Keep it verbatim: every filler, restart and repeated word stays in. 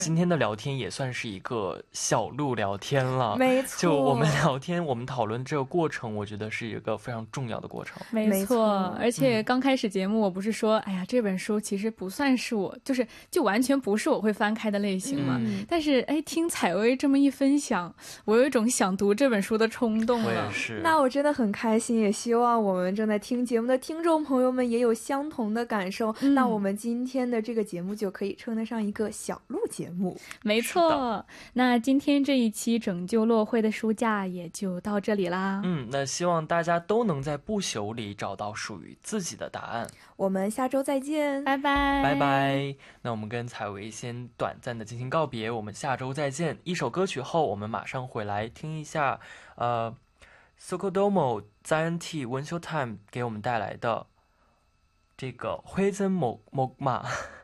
今天的聊天也算是一个小路聊天了， 没错， 就我们聊天我们讨论这个过程，我觉得是一个非常重要的过程。 没错，而且刚开始节目我不是说、嗯、哎呀这本书其实不算是我就是就完全不是我会翻开的类型嘛、嗯、但是哎听采薇这么一分享，我有一种想读这本书的冲动了。 我也是。 那我真的很开心，也希望我们正在听节目的听众朋友们也有相同的感受、嗯、那我们今天的这个节目就可以称得上一个小路节目。 没错，那今天这一期拯救落灰的书架也就到这里啦。 嗯，那希望大家都能在不朽里找到属于自己的答案。 我们下周再见， 拜拜拜拜。那我们跟采薇先短暂的进行告别，我们下周再见。一首歌曲后我们马上回来听一下呃 Sokodomo Zion T文秀 Time 给我们带来的这个灰真木木马。